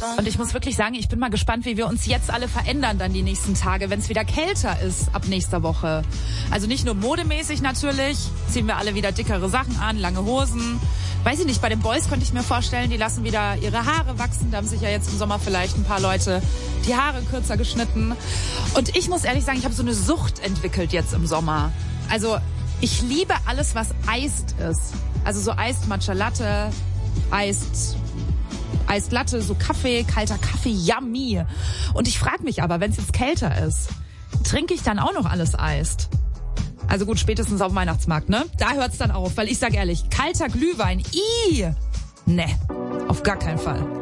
Und ich muss wirklich sagen, ich bin mal gespannt, wie wir uns jetzt alle verändern dann die nächsten Tage, wenn es wieder kälter ist ab nächster Woche. Also nicht nur modemäßig natürlich, ziehen wir alle wieder dickere Sachen an, lange Hosen. Weiß ich nicht, bei den Boys könnte ich mir vorstellen, die lassen wieder ihre Haare wachsen. Da haben sich ja jetzt im Sommer vielleicht ein paar Leute die Haare kürzer geschnitten. Und ich muss ehrlich sagen, ich habe so eine Sucht entwickelt jetzt im Sommer. Also ich liebe alles, was eist ist. Also so Eist Matcha Latte, Eist Latte, so Kaffee, kalter Kaffee, yummy. Und ich frage mich aber, wenn es jetzt kälter ist, trinke ich dann auch noch alles Eist? Also gut, spätestens auf dem Weihnachtsmarkt, ne? Da hört's dann auf, weil ich sag ehrlich, kalter Glühwein, ne, auf gar keinen Fall.